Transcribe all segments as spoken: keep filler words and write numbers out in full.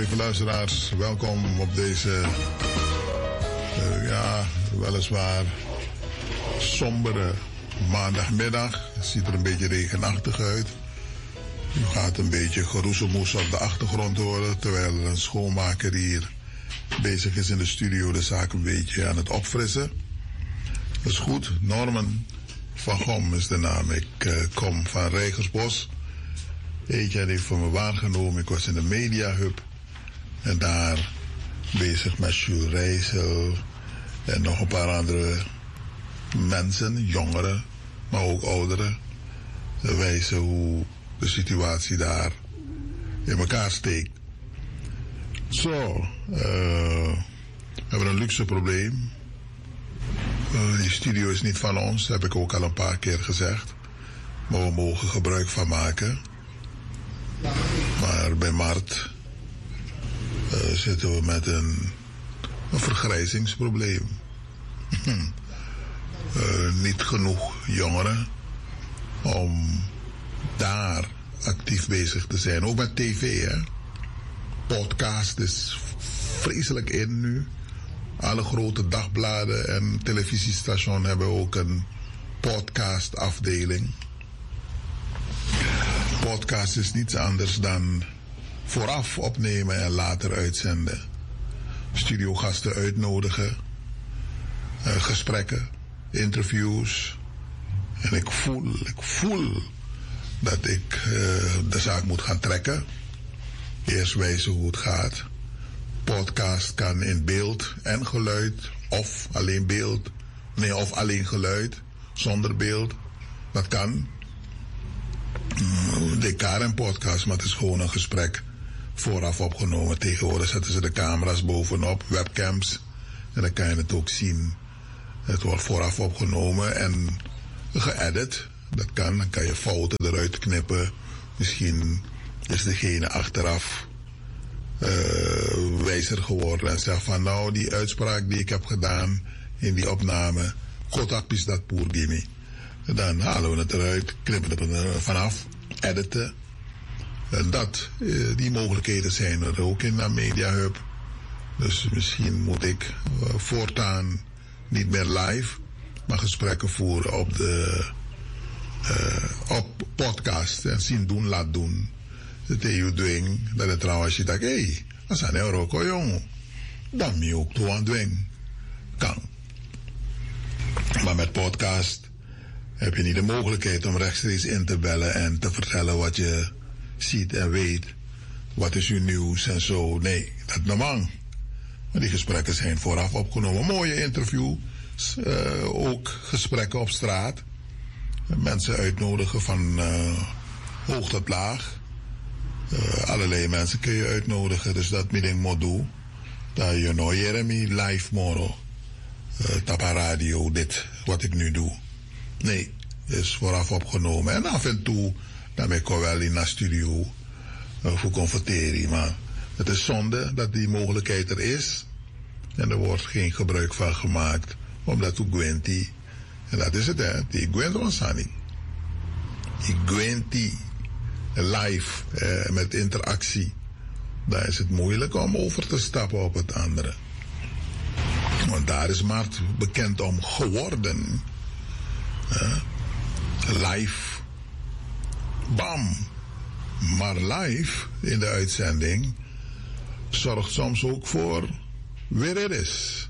lieve luisteraars, welkom op deze, uh, ja, weliswaar sombere maandagmiddag. Het ziet er een beetje regenachtig uit. U gaat een beetje geroezemoes op de achtergrond horen, terwijl er een schoonmaker hier bezig is in de studio de zaak een beetje aan het opfrissen. Dat is goed. Norman van Gom is de naam. Ik uh, kom van Rijgersbos. Eetje heeft voor me waargenomen. Ik was in de Media Hub. En daar bezig met Jules Rijssel. En nog een paar andere mensen, jongeren, maar ook ouderen. Te wijzen hoe de situatie daar in elkaar steekt. Zo, uh, we hebben een luxe probleem. Uh, die studio is niet van ons, dat heb ik ook al een paar keer gezegd. Maar we mogen gebruik van maken. Maar bij Mart uh, zitten we met een, een vergrijzingsprobleem. uh, niet genoeg jongeren om daar actief bezig te zijn. Ook met tv, hè. Podcast is vreselijk in nu. Alle grote dagbladen en televisiestations hebben ook een podcastafdeling. Podcast is niets anders dan vooraf opnemen en later uitzenden. Studiogasten uitnodigen, uh, gesprekken, interviews. En ik voel, ik voel dat ik uh, de zaak moet gaan trekken. Eerst wijzen hoe het gaat. Podcast kan in beeld en geluid, of alleen beeld, nee, of alleen geluid, zonder beeld. Dat kan. De K R M-podcast, maar het is gewoon een gesprek vooraf opgenomen. Tegenwoordig zetten ze de camera's bovenop, webcams, en dan kan je het ook zien. Het wordt vooraf opgenomen en geëdit. Dat kan, dan kan je fouten eruit knippen. Misschien is degene achteraf uh, wijzer geworden en zegt van nou, die uitspraak die ik heb gedaan in die opname, Kotak is dat poer gimme. Dan halen we het eruit, knippen we er vanaf, editen. En dat, uh, die mogelijkheden zijn er ook in de Media Hub. Dus misschien moet ik uh, voortaan niet meer live, maar gesprekken voeren op de uh, op podcast en zien doen, laat doen. Dat je dwing, dat het trouwens je dacht, hé, hey, dat zijn er ook al jongen. Dan moet je ook toe aan dwingen. Kan. Maar met podcast heb je niet de mogelijkheid om rechtstreeks in te bellen en te vertellen wat je ziet en weet. Wat is uw nieuws en zo. Nee, dat normaal. Maar die gesprekken zijn vooraf opgenomen. Mooie interviews, uh, ook gesprekken op straat. Mensen uitnodigen van uh, hoog tot laag. Uh, allerlei mensen kun je uitnodigen, dus dat meeting moet doen. Dat je nou Jeremy live morgen. Uh, Tapa radio, dit, wat ik nu doe. Nee, is vooraf opgenomen. En af en toe, dan ben ik wel in de studio uh, voor confronteren. Maar het is zonde dat die mogelijkheid er is. En er wordt geen gebruik van gemaakt. Omdat u Gwenti, en dat is het hè, die Gwent Wansani. Die Gwenti live eh, met interactie. Daar is het moeilijk om over te stappen op het andere. Want daar is Mart bekend om geworden. Uh, live. Bam. Maar live in de uitzending zorgt soms ook voor weer er is.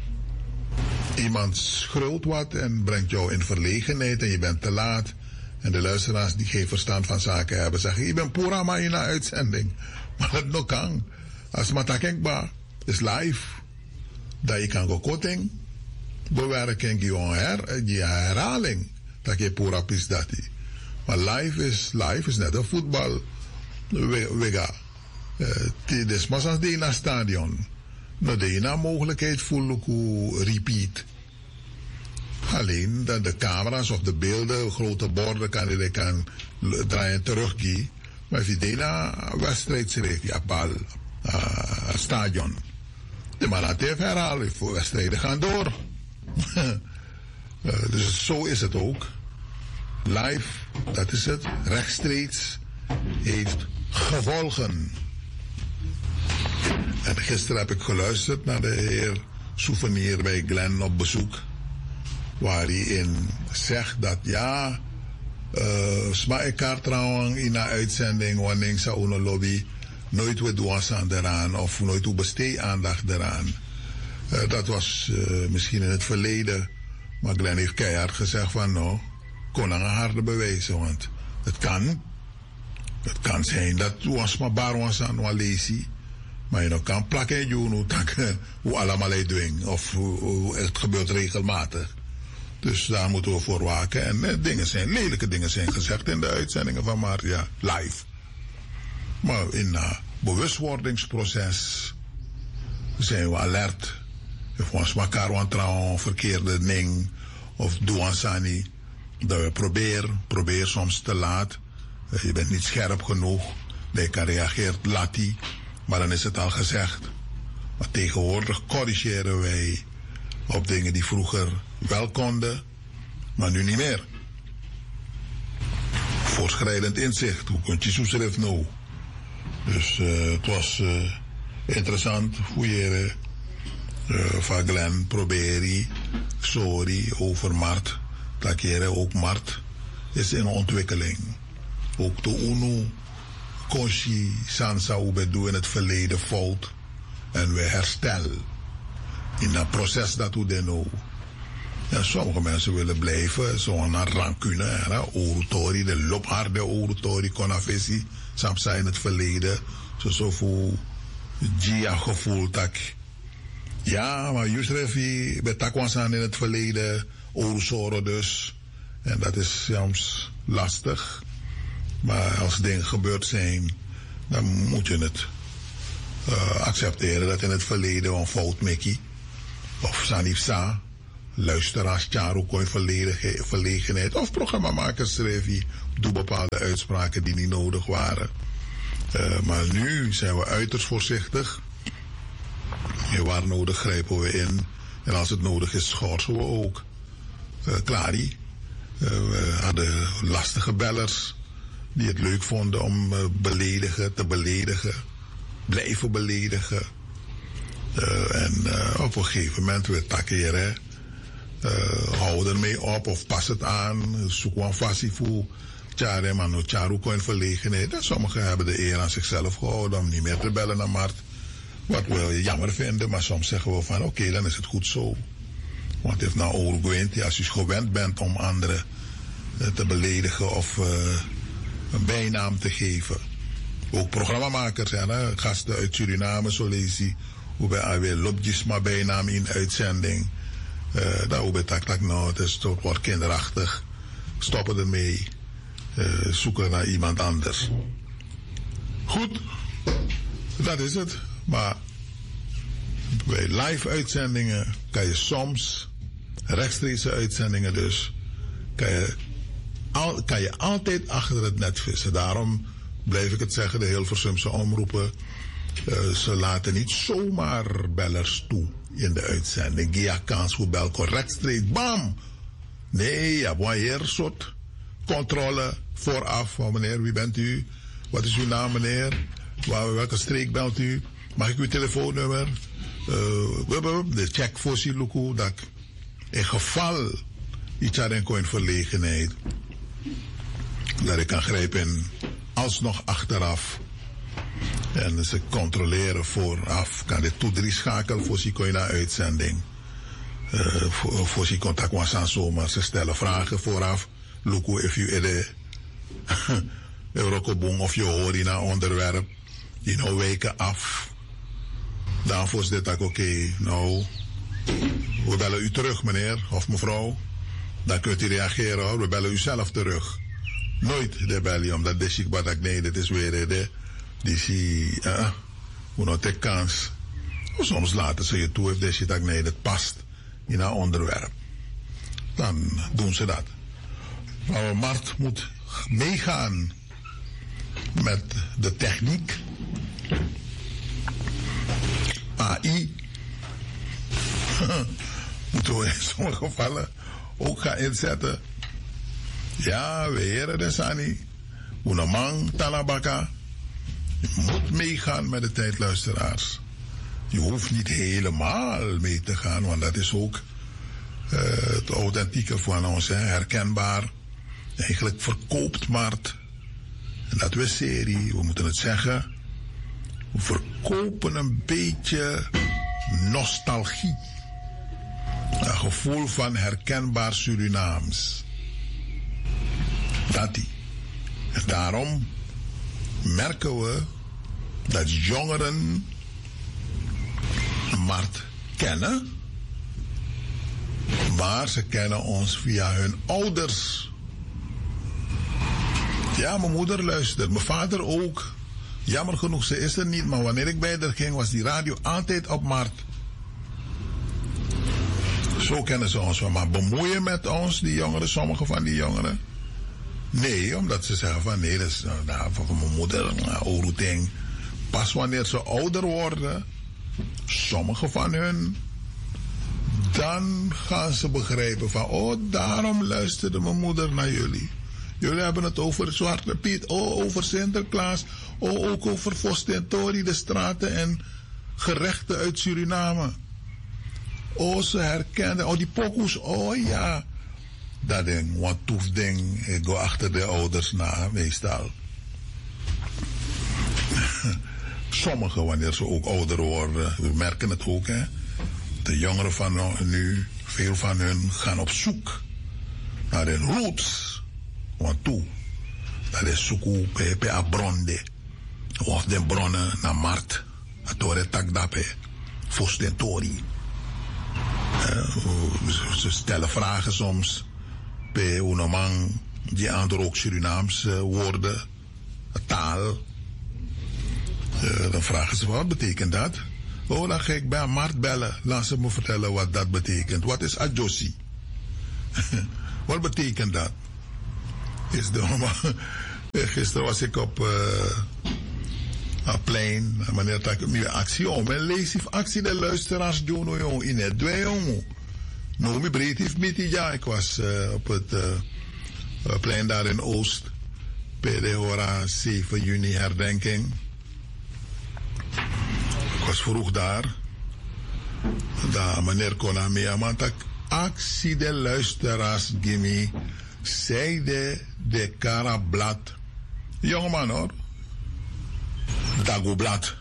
Iemand schreeuwt wat en brengt jou in verlegenheid en je bent te laat. En de luisteraars die geen verstand van zaken hebben zeggen, je bent pura maar in een uitzending. Maar dat nog kan. Als matakekba is live. Dat je kan go korting. Bewerking je her, je herhaling. Dat je pura pis dat. Maar live is live is net een voetbal. Wega. Het is maar als die naar stadion. Nou, de ene mogelijkheid voel ik hoe repeat. Alleen dat de camera's of de beelden, grote borden, kan je kan draaien teruggaan. Maar als je de ene wedstrijd schreef, ja, bal, uh, stadion. De man had even herhalen, voor wedstrijden gaan door. uh, dus zo is het ook. Live, dat is het, rechtstreeks, heeft gevolgen. En gisteren heb ik geluisterd naar de heer Souvenir bij Glenn op bezoek. Waar hij in zegt dat ja, uh, sma ik kaart trouwens in een uitzending wanneer ze een lobby nooit we doen aan eraan of nooit we besteed aandacht eraan. Uh, dat was uh, misschien in het verleden, maar Glenn heeft keihard gezegd van nou, kon een harde bewijzen, want het kan. Het kan zijn dat was maar bar was aan wat lazy, maar je nog kan plakken en doen hoe allemaal doen of hoe het gebeurt regelmatig. Dus daar moeten we voor waken. En eh, dingen zijn, lelijke dingen zijn gezegd in de uitzendingen van Maria live. Maar in het uh, bewustwordingsproces zijn we alert. Of we ons elkaar wantrouwen, verkeerde ding of douansani. Dat we proberen, probeer soms te laat. Uh, je bent niet scherp genoeg. Dat je kan reageren lati. Maar dan is het al gezegd. Maar tegenwoordig corrigeren wij op dingen die vroeger wel konden, maar nu niet meer. Voorschrijdend inzicht, hoe kunt je zo schrijven nou? Dus uh, het was uh, interessant hoe je uh, van Glenn probeert, sorry over Mart, dat je ook Mart is in ontwikkeling. Ook de UNO, Koshi, Sansa, hoe we doen in het verleden fout en we herstellen. In dat proces dat we doen nu. En sommige mensen willen blijven, zo'n rancune, orutori, de loopharde orutori, konafesi, soms in het verleden, zo zo voor Gia gevoel dat, ja, maar Yusrefi, betakwansan in het verleden, orusoro dus, en dat is soms lastig, maar als dingen gebeurd zijn, dan moet je het uh, accepteren dat in het verleden een fout meki. Of Sanifsa, luisteraars, Tjaro, kooi verlegenheid. Of programmamakers schreef doe bepaalde uitspraken die niet nodig waren. Uh, maar nu zijn we uiterst voorzichtig. En waar nodig grijpen we in. En als het nodig is, schorsen we ook. Uh, Klari. Uh, we hadden lastige bellers die het leuk vonden om uh, beledigen, te beledigen. Blijven beledigen. Uh, en uh, op een gegeven moment weer takkeren. Uh, hou ermee op of pas het aan. Zoek een fassie voor Tjare, maar no Tjaro kon verlegenheid. En sommigen hebben de eer aan zichzelf gehouden om niet meer te bellen naar Mart. Wat we jammer vinden, maar soms zeggen we van oké, okay, dan is het goed zo. Want het heeft nou overgewend, als je gewend bent om anderen uh, te beledigen of uh, een bijnaam te geven. Ook programmamakers, ja, hè, gasten uit Suriname, zo lees je. Hoe bij alweer lopjes maar bijnaam in uitzending. Uh, daar hoe bij tak tak nou, het is toch wat kinderachtig. Stoppen ermee. Uh, zoeken naar iemand anders. Goed, dat is het. Maar bij live uitzendingen kan je soms, rechtstreekse uitzendingen dus, kan je, al, kan je altijd achter het net vissen. Daarom blijf ik het zeggen, de Hilversumse omroepen. Uh, ze laten niet zomaar bellers toe in de uitzending. Gia kans voor bel correct streek. Bam! Nee, ja, wanneer soort controle vooraf. Oh, meneer, wie bent u? Wat is uw naam, meneer? Waar, welke streek belt u? Mag ik uw telefoonnummer? Uh, de check voor Siluku. Dat in geval iets aan een verlegenheid. Dat ik kan grijpen alsnog achteraf. En ze controleren vooraf. Kan de toedrie schakelen voor ze naar uitzending. Uh, voor, voor ze contact was aan zomaar. Ze stellen vragen vooraf. Luku, if you de Eurokobong of je hoort in een onderwerp. Die nou weken af. Daarvoor is dit ook oké. Okay. Nou, we bellen u terug, meneer of mevrouw. Dan kunt u reageren hoor. We bellen u zelf terug. Nooit de bel je omdat de chic badak nee, dit is weer de. Die zie, uh, hoe nou de kans. Of soms laten ze je toe, of deze dat nee, dat past in een onderwerp. Dan doen ze dat. Maar Mart moet meegaan met de techniek. A I. Moeten we in sommige gevallen ook gaan inzetten. Ja, we heren de Sani. Unamang Talabaka. Je moet meegaan met de tijd, luisteraars. Je hoeft niet helemaal mee te gaan, want dat is ook uh, het authentieke van ons, hè, herkenbaar. Eigenlijk verkoopt Mart. En dat we serie, we moeten het zeggen. We verkopen een beetje nostalgie. Een gevoel van herkenbaar Surinaams. Dat die. En daarom merken we dat jongeren Mart kennen, maar ze kennen ons via hun ouders. Ja, mijn moeder luistert, mijn vader ook. Jammer genoeg, ze is er niet, maar wanneer ik bij haar ging, was die radio altijd op Mart. Zo kennen ze ons wel, maar bemoeien met ons, die jongeren, sommige van die jongeren? Nee, omdat ze zeggen van nee, dat is nou, van mijn moeder, nou, routine. Pas wanneer ze ouder worden, sommige van hun, dan gaan ze begrijpen van, oh, daarom luisterde mijn moeder naar jullie. Jullie hebben het over Zwarte Piet, oh, over Sinterklaas, oh, ook over Vostentori, de straten en gerechten uit Suriname. Oh, ze herkenden, oh, die pokoes, oh ja. Dat ding, wat toef ding, ik ga achter de ouders na, meestal. Sommigen, wanneer ze ook ouder worden, we merken het ook, hè. De jongeren van nu, veel van hun gaan op zoek naar hun roots. Want toe, dat is zoeken bij een bronde. Of de bronnen naar Mart. Atore takdape. Fostentori. Ze stellen vragen soms. Bij een man die aan ook Surinaamse woorden. Taal. Uh, dan vragen ze, wat betekent dat? Oh, dan ga ik bij Mart bellen. Laat ze me vertellen wat dat betekent. Wat is adjossi? Wat betekent dat? Is de, gisteren was ik op uh, een plein. Meneer tak mi actie om. En lees ik actie de luisteraars doen jong in het twee jong. Nou, mi breed heeft met die ja. Ik was uh, op het uh, plein daar in Oost. Bij de hora zeven juni herdenking. Ik was vroeg daar. Daar meneer Konami Amantak actie de luisteraars gimme. Zeide de Karablad. Jongeman hoor. Dagoblad.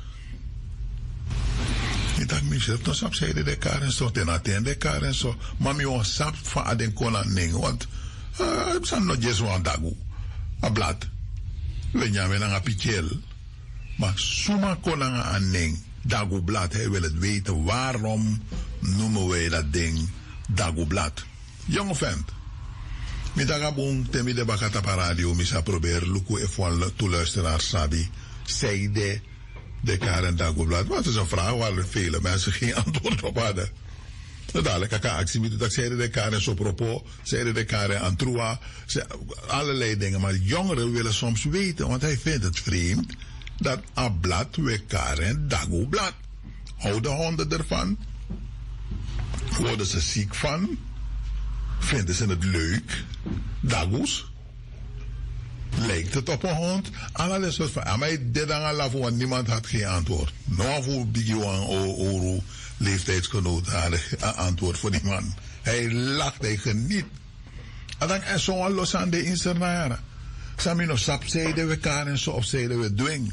Ik dacht, misschien heb je zeide de Kar en zo. Ten attende de Kar en zo. Maar mi was sap van aden konan ning. Want ik zijn nog eens een dago. Een blad. We hebben een pichel. Maar suma konan aan ning. Dagoblad. Hij wil het weten. Waarom noemen wij dat ding Dagoblad? Jonge vent. Mi daga boom temi de bakata pa radio mi sa probeer luku e fwan to luisteraars sabi zeide de Karen Dagoblad. Wat is een vraag waar vele mensen geen antwoord op hadden. Dadelijk kaka actie met dat zeiden de Karen so propos, zeiden de Karen Antrua, allerlei dingen. Maar jongeren willen soms weten, want hij vindt het vreemd dat een blad we Karen Dagoblad. Houden honden ervan? Worden ze ziek van? Vinden ze het leuk? Dagoes? Lijkt het op een hond? Allerlei soort van. Maar dit dan al voor, want niemand had geen antwoord. Nou voor Bigioan Oru, leeftijdsgenoot, had een antwoord voor die man. Hij lacht, hij geniet. En dan is zo'n los aan de insternaren. Samino sap zeiden we elkaar en zo op zeiden we dwing.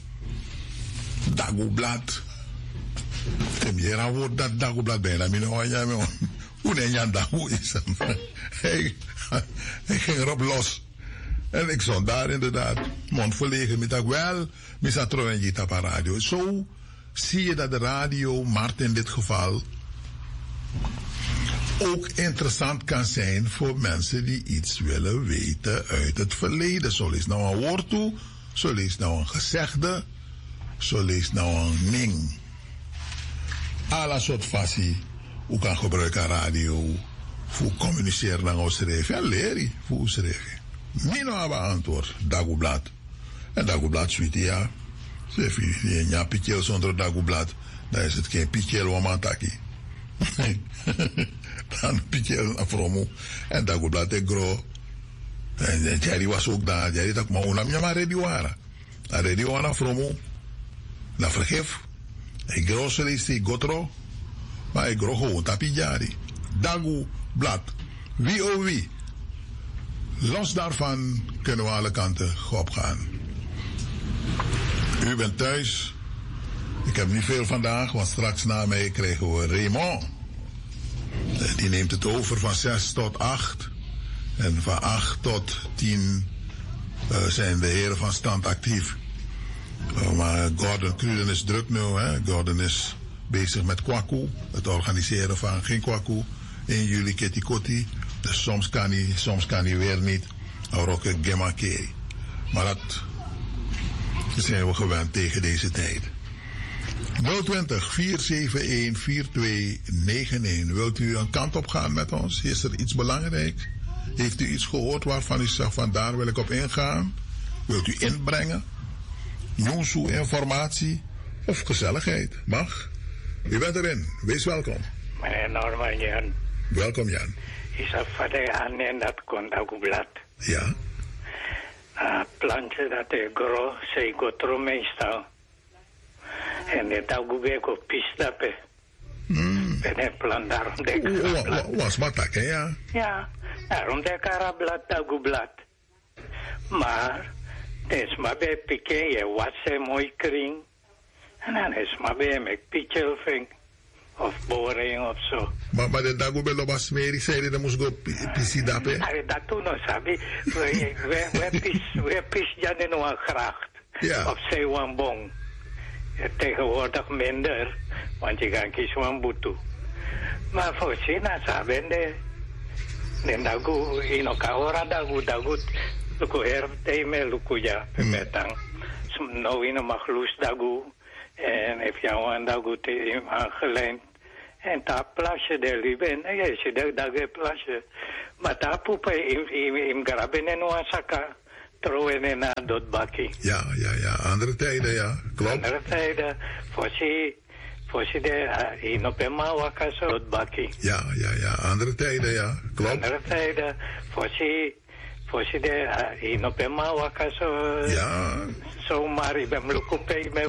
Dagoblad. Temjera woord dat Dagoblad bijna. Mino ja me. Hoe neem je dat? Hoe is het? Hij, hij ging erop los. En ik stond daar inderdaad, mond verlegen, met dat wel, met dat trouwens op de radio. Zo zie je dat de radio, Mart in dit geval, ook interessant kan zijn voor mensen die iets willen weten uit het verleden. Zo lees nou een woord toe, zo lees nou een gezegde, zo lees nou een ning. Alle soort fasie. Hoe kan gebruiken radio voor communiceren naar ons schrijven? Ja, leer je voor ons schrijven. Mino hebben antwoord, Dagoblad. En Dagoblad zwiet ja. Zeg je, ja, pichel zonder Dagoblad, dan is het geen pichel wamantaki. Dan pichel een fromo. En Dagoblad is gro. En Jerry was ook daar. Jerry dacht, maar onam je maar ready waren. A radio ana fromo. Na vergif. Ik groceries die gotro. Maar ik grow gewoon tapijari. Dagu blad. Wie oh wie. Los daarvan kunnen we alle kanten opgaan. U bent thuis. Ik heb niet veel vandaag, want straks na mij krijgen we Raymond. Die neemt het over van zes tot acht. En van acht tot tien uh, zijn de heren van stand actief. Uh, maar Gordon Cruden is druk nu. Hè? Gordon is bezig met Kwaku. Het organiseren van geen Kwaku. één juli Kitty Kotti. Dus soms kan hij, soms kan hij weer niet. Ook een Gemma Keri. Maar dat zijn we gewend tegen deze tijd. nul twintig, vier zeven een, vier twee negen een. Wilt u een kant op gaan met ons? Is er iets belangrijks? Heeft u iets gehoord waarvan u zegt van daar wil ik op ingaan? Wilt u inbrengen? Nieuwsoe, informatie of gezelligheid? Mag? U bent erin. Wees welkom. Meneer Norman Jan. Welkom Jan. Is er verder aan en dat komt ook blad. Ja. Uh, plantje dat ik grow, zei gotro meestal. En het ook weer op pistape. Hmm. Ben ik plant daarom de karablad. Was maar tak, hè, ja? Ja, daarom de karablad, ook blad. Maar, het is maar bij pikken, je wat ze mooi kring. En dan is maar bij met pitjelving. Of boring of zo. Maar, maar de dago bij Lobas Smeri zei dat moest go pisidape. Maar dat toen nog, sabi. We, we, we pis, we pis janen nog gracht. Ja. Of zij wan bong. Tegenwoordig minder, want je kan kiezen wan butu. Maar voor China, sabi, de, de dago, in elkaar ora dago, dago, luku herfte me, luku ja, pemetang. Nou in een maglus dago. En heeft jou een dago te aangeleend. En daar plasje de lieben, en je ziet dat dat plasje. Maar daar poepen in in in graben en wasaka, trouwen en na doodbakkie. Ja, ja, ja. Andere tijden, ja. Klopt. Andere tijden, voor ze, voor ze de in op een mawaka zo doodbakkie. Ja, ja, ja. Andere tijden, ja. Klopt. Andere tijden, voor ze, voor ze de in op een mawaka zo. Ja. Zo maar ik ben lukken